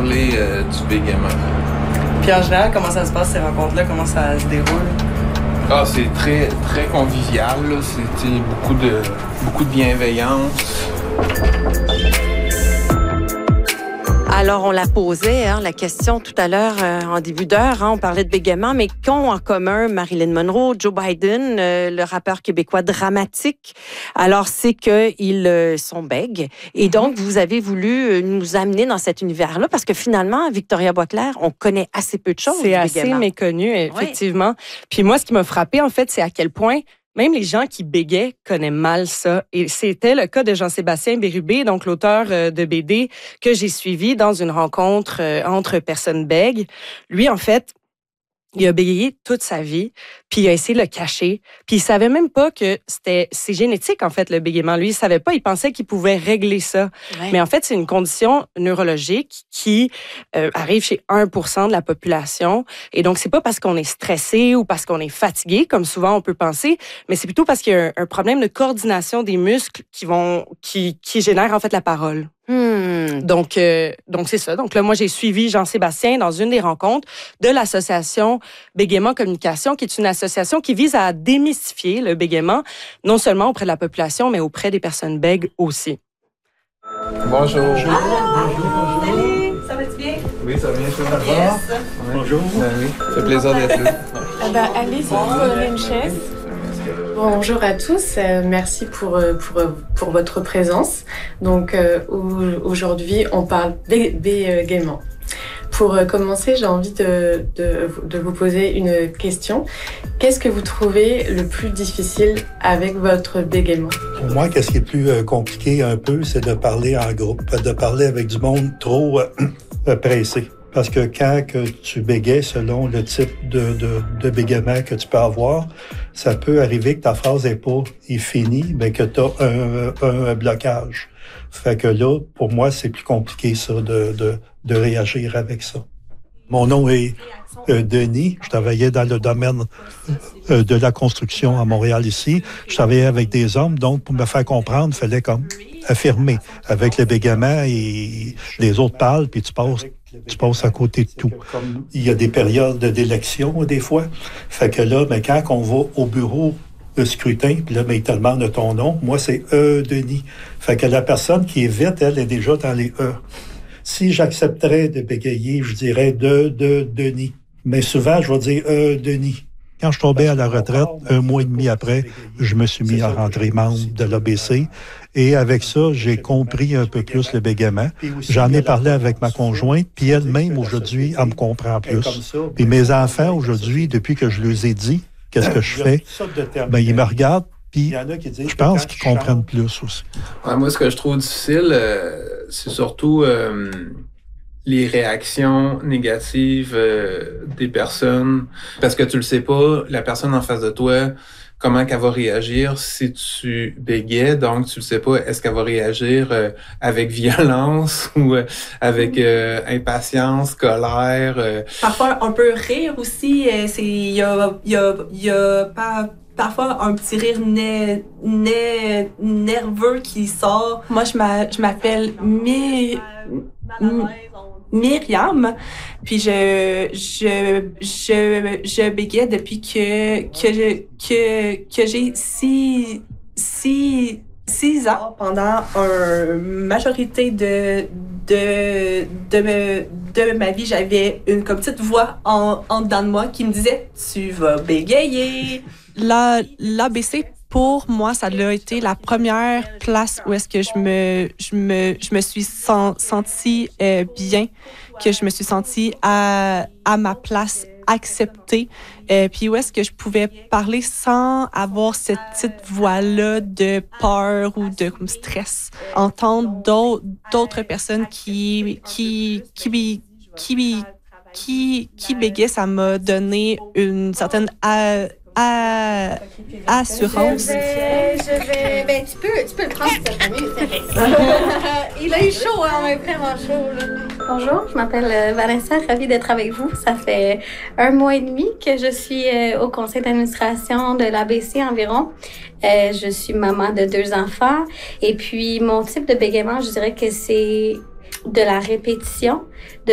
parler du bégaiement. Puis en général, comment ça se passe ces rencontres-là? Comment ça se déroule? Ah, c'est très, très convivial, là. C'est beaucoup de bienveillance. Alors, on la posait, la question tout à l'heure, en début d'heure. On parlait de bégaiement, mais qu'ont en commun Marilyn Monroe, Joe Biden, le rappeur québécois dramatique? Alors, c'est qu'ils sont bègues. Et donc, vous avez voulu nous amener dans cet univers-là, parce que finalement, Victoria Boisclair, on connaît assez peu de choses. C'est assez méconnu, effectivement. Oui. Puis moi, ce qui m'a frappé, en fait, c'est à quel point même les gens qui bégaient connaissent mal ça. Et c'était le cas de Jean-Sébastien Bérubé, donc l'auteur de BD que j'ai suivi dans une rencontre entre personnes bègues. Lui, en fait, il a bégayé toute sa vie, puis il a essayé de le cacher. Puis il savait même pas que c'est génétique, en fait, le bégaiement. Lui, il savait pas, il pensait qu'il pouvait régler ça. Ouais. Mais en fait, c'est une condition neurologique qui arrive chez 1% de la population. Et donc, c'est pas parce qu'on est stressé ou parce qu'on est fatigué, comme souvent on peut penser, mais c'est plutôt parce qu'il y a un problème de coordination des muscles qui génère, en fait, la parole. Donc c'est ça. Donc là, moi, j'ai suivi Jean-Sébastien dans une des rencontres de l'association Bégaiement Communication, qui est une association qui vise à démystifier le bégaiement, non seulement auprès de la population, mais auprès des personnes bègues aussi. Bonjour. Bonjour. Salut, ça va-tu bien? Oui, ça va bien, ça va. Yes. Bonjour. Oui, ça fait plaisir d'être là. Allez-y, prenez une chaise. Bonjour à tous, merci pour votre présence. Donc aujourd'hui, on parle bégaiement. Pour commencer, j'ai envie de vous poser une question. Qu'est-ce que vous trouvez le plus difficile avec votre bégaiement? Pour moi, qu'est-ce qui est plus compliqué un peu, c'est de parler en groupe, de parler avec du monde trop pressé. Parce que quand que tu bégaies selon le type de bégaiement que tu peux avoir, ça peut arriver que ta phrase est finie, mais que tu as un blocage. Fait que là, pour moi, c'est plus compliqué ça de réagir avec ça. Mon nom est Denis. Je travaillais dans le domaine de la construction à Montréal ici. Je travaillais avec des hommes, donc pour me faire comprendre, il fallait comme affirmer avec le bégaiement et les autres parlent, puis tu passes à côté de tout. Il y a des périodes d'élection, des fois. Fait que là, mais quand on va au bureau de scrutin, puis là, mais il te demande ton nom. Moi, c'est Denis. Fait que la personne qui est vite, elle est déjà dans les E. Si j'accepterais de bégayer, je dirais Denis. Mais souvent, je vais dire Denis. Quand je tombais à la retraite, 1 mois et demi après, je me suis mis à rentrer membre de l'ABC. Et avec ça, j'ai compris un peu plus le bégaiement. J'en ai parlé avec ma conjointe, puis elle-même, aujourd'hui, elle me comprend plus. Puis mes enfants, aujourd'hui, depuis que je leur ai dit qu'est-ce que je fais, ben ils me regardent, puis je pense qu'ils comprennent plus aussi. Ouais, moi, ce que je trouve difficile, c'est surtout les réactions négatives des personnes. Parce que tu le sais pas, la personne en face de toi, comment qu'elle va réagir si tu bégais. Donc, tu le sais pas, est-ce qu'elle va réagir avec violence ou avec impatience, colère. Parfois, on peut rire aussi. Il y a pas... Parfois, un petit rire nerveux qui sort. Moi, je m'appelle Myriam, puis je bégayais depuis que j'ai 6 ans. Pendant une majorité de ma vie, j'avais une comme petite voix en dedans de moi qui me disait « Tu vas bégayer ». L'ABC, pour moi, ça a été la première place où est-ce que je me suis sentie bien, que je me suis sentie à ma place, acceptée, puis où est-ce que je pouvais parler sans avoir cette petite voix-là de peur ou de comme stress. Entendre d'autres personnes qui bégaient, ça m'a donné une certaine assurance. Je vais. Ben, tu peux le prendre, cette minute. Il a eu chaud, hein, on a eu vraiment chaud, là. Bonjour, je m'appelle Vanessa, ravie d'être avec vous. Ça fait 1 mois et demi que je suis au conseil d'administration de l'ABC environ. Je suis maman de 2 enfants. Et puis, mon type de bégaiement, je dirais que c'est de la répétition, de